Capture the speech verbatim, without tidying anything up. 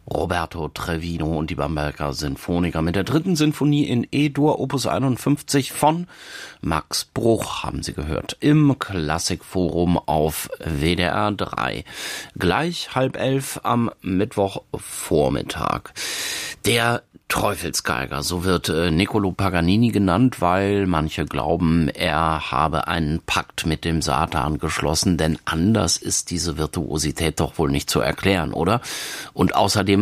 Roberto Trevino und die Bamberger Sinfoniker mit der dritten Sinfonie in E-Dur, Opus einundfünfzig von Max Bruch, haben Sie gehört, im Klassikforum auf W D R drei. Gleich halb elf am Mittwochvormittag. Der Teufelsgeiger, so wird äh, Niccolò Paganini genannt, weil manche glauben, er habe einen Pakt mit dem Satan geschlossen, denn anders ist diese Virtuosität doch wohl nicht zu erklären, oder? Und außerdem